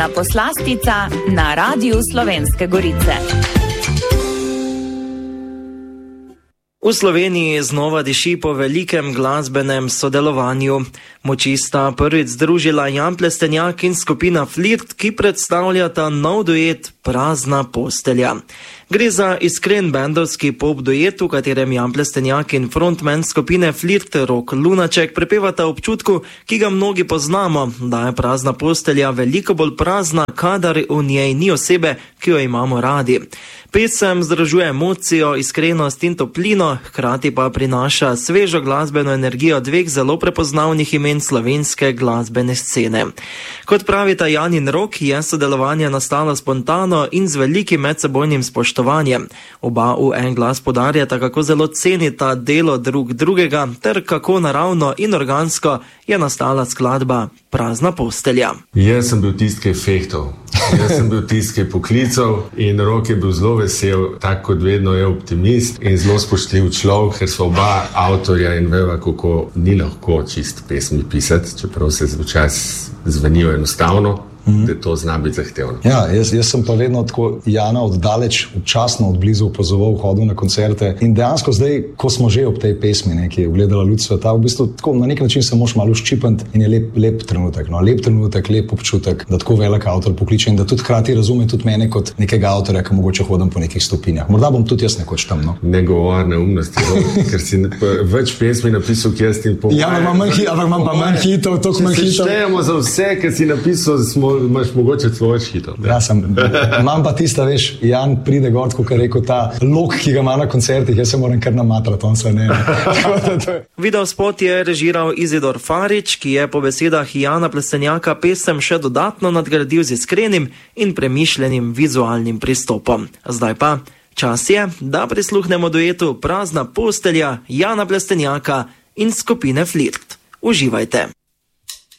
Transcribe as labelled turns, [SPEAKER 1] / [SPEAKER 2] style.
[SPEAKER 1] Poslastica na Radiu Slovenske Gorice.
[SPEAKER 2] V Sloveniji znova diši po velikem glasbenem sodelovanju. Moči sta prvič združila Jan Plestenjak in skupina Flirt, ki predstavljata nov duet Prazna postelja. Gre za iskren bendovski pop duet, v katerem Jan Plestenjak in frontman skupine Flirt Rok Lunaček prepevata občutku, ki ga mnogi poznamo, da je prazna postelja veliko bolj prazna, kadar v njej ni osebe, ki jo imamo radi. Pesem združuje emocijo, iskrenost in toplino, hkrati pa prinaša svežo glasbeno energijo dveh zelo prepoznavnih imen slovenske glasbene scene. Kot pravita Jan in Rok, je sodelovanje nastalo spontano in z velikim medsebojnim spoštovanjem. Oba v en glas podarjata, kako zelo cenita delo drug drugega, ter kako naravno in organsko je nastala skladba Prazna postelja.
[SPEAKER 3] Jaz sem bil tisti, ki je fehtov. Jaz sem bil tisti, ki je poklical, in Rok je bil zelo vesel, tako kot vedno je optimist in zelo spoštljiv človek, ker so oba avtorja in veva, kako ni lahko čist pesmi pisati, čeprav se včasih zvenijo enostavno. Da to zna biti zahtevno.
[SPEAKER 4] Ja, jaz sem pa vedno tako Jana oddaleč, občasno od blizu opazoval, hodil na koncerte in dejansko zdaj, ko smo že ob tej pesmi, ki je ugledala luč sveta, v bistvu tako na nek način se moš malo ščipant in je lep trenutek, lep občutek, da tako velik avtor pokliče in da tudi hkrati razume tudi mene kot nekega avtorja, ki mogoče hodim po nekih stopinjah. Morda bom tudi jaz nekoč tam, no.
[SPEAKER 3] Ne govor neumnosti, ker si več pesmi napisal, ki jaz in pol.
[SPEAKER 4] Ja, imam pa manj hitov, toliko manj hitov.
[SPEAKER 3] Štejemo za vse, ki si napisal, imaš mogoče celo več hitov.
[SPEAKER 4] Ja, imam pa tista, veš, Jan pride gor, kot je rekel, ta lok, ki ga ima na koncertih, jaz se moram kar namatrati, on se ne.
[SPEAKER 2] Videospot je režiral Izidor Farič, ki je po besedah Jana Plestenjaka pesem še dodatno nadgradil z iskrenim in premišljenim vizualnim pristopom. Zdaj pa čas je, da prisluhnemo duetu Prazna postelja Jana Plestenjaka in skupine Flirt. Uživajte!